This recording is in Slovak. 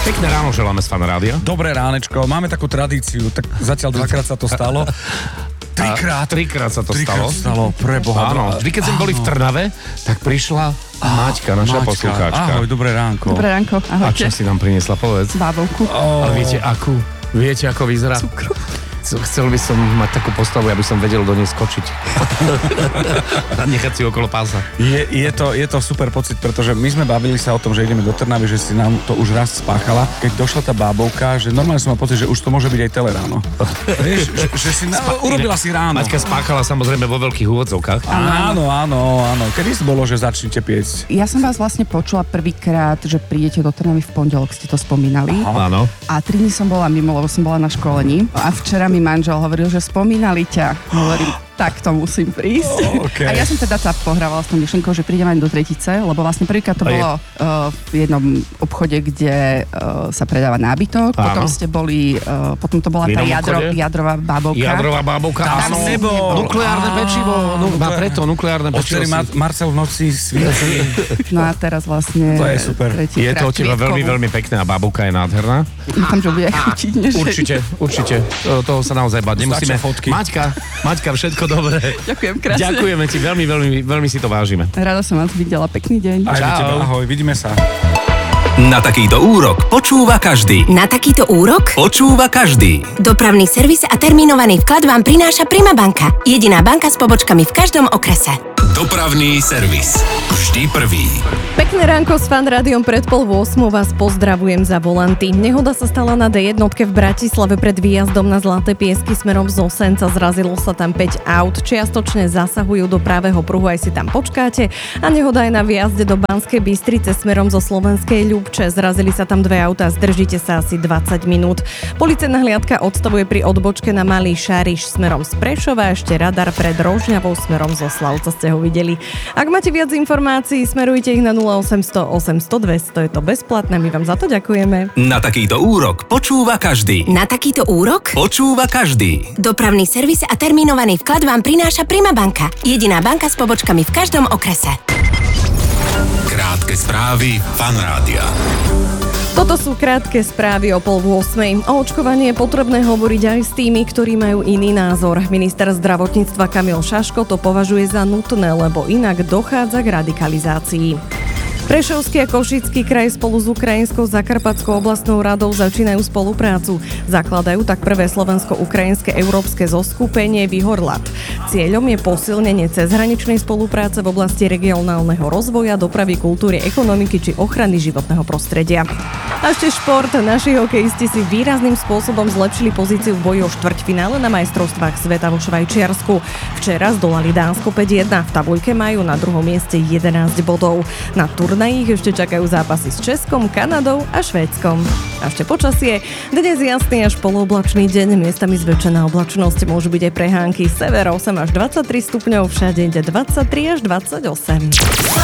Pekné ráno želáme z Fan Rádia. Dobré ránečko, máme takú tradíciu, tak zatiaľ dvakrát sa to stalo. Trikrát sa to stalo. Preboha. Áno, vždy keď sme boli v Trnave, tak prišla Maťka, naša poslucháčka. Ahoj, dobré ránko. Dobré ránko, A čo si nám priniesla, povedz? Bábovku. Ale viete, akú? Viete, ako vyzerá? Cukru. Chcel by som mať takú postavu, aby som vedel do nej skočiť. A nechať si okolo pása. Je to super pocit, pretože my sme bavili sa o tom, že ideme do Trnavy, že si nám to už raz spáchala. Keď došla tá bábovka, že normálne som mal pocit, že už to môže byť aj teleráno. Vieš, že si urobila si ráno. Maťka spáchala samozrejme vo veľkých úvodzovkách. Áno. Kedy bolo, že začnite piecť? Ja som vás vlastne počula prvýkrát, že prídete do Trnavy v pondelok, ste to spomínali. Áno. A 3 dní som bola mimo, lebo som bola na školení. A včera mi manžel hovoril, že spomínali ťa. Hovorím, tak to musím prísť. Okay. A ja som teda sa pohrávala s tom myšlenkou, že prídem aj do Tretice, lebo vlastne prvýkrát to bolo v jednom obchode, kde sa predáva nábytok. Potom ste boli, potom to bola tá jadrová bábovka. Jadrová bábovka, áno. Nukleárne pečivo. Preto nukleárne pečivo. Marcel v noci svieti. No a teraz vlastne... To je super. Je to od teba veľmi, veľmi pekné a bábovka je nádherná. Dúfam, že bude chutiť. Určite. Toho sa naozaj bať nemusíme. Fotky. Maťka, všetko dobré. Ďakujem krásne. Ďakujeme ti, veľmi, veľmi, veľmi si to vážime. Rada som vás videla, pekný deň. Čau. Ahoj, vidíme sa. Na takýto úrok počúva každý. Na takýto úrok? Počúva každý. Dopravný servis a termínovaný vklad vám prináša Prima banka. Jediná banka s pobočkami v každom okrese. Dopravný servis. Vždy prvý. Pekné ránko s Fan Rádiom pred 7:30 vás pozdravujem za volanty. Nehoda sa stala na D1 v Bratislave pred výjazdom na Zlaté Piesky smerom z Osenca. Zrazilo sa tam 5 aut. Čiastočne zasahujú do pravého pruhu, aj si tam počkáte. A nehoda aj na výjazde do Banskej Bystrice smerom zo Slovenskej Ľubče. Zrazili sa tam 2 autá, zdržíte sa asi 20 minút. Policajná hliadka odstavuje pri odbočke na Malý Šariš smerom z Prešova, ešte radar pred Rožňavou smerom zo Slavca ste ho videli. Ak máte viac informácií, smerujte ich na 0800 800 200, je to bezplatné, my vám za to ďakujeme. Na takýto úrok počúva každý. Na takýto úrok? Počúva každý. Dopravný servis a termínovaný vklad vám prináša Prima banka. Jediná banka s pobočkami v každom okrese. Krátke správy Fan Rádia. Toto sú krátke správy o 7:30. O očkovaní je potrebné hovoriť aj s tými, ktorí majú iný názor. Minister zdravotníctva Kamil Šaško to považuje za nutné, lebo inak dochádza k radikalizácii. Prešovský a Košický kraj spolu s Ukrajinskou Zakarpatskou oblastnou radou začínajú spoluprácu. Zakladajú tak prvé slovensko-ukrajinské európske zoskupenie Vyhorlat. Cieľom je posilnenie cezhraničnej spolupráce v oblasti regionálneho rozvoja, dopravy, kultúry, ekonomiky či ochrany životného prostredia. A ešte šport. Naši hokejisti si výrazným spôsobom zlepšili pozíciu v boji o štvrťfinále na majstrovstvách sveta vo Švajčiarsku. Včera zdolali Dánsko 5-1. V tabuľke majú na druhom mieste 11 bodov. Na na ich ešte čakajú zápasy s Českom, Kanadou a Švédskom. A ešte počasie. Dnes jasný až polooblačný deň, miestami zväčšená oblačnosť, môžu byť aj prehánky. Sever 8 až 23 stupňov, všade 23 až 28.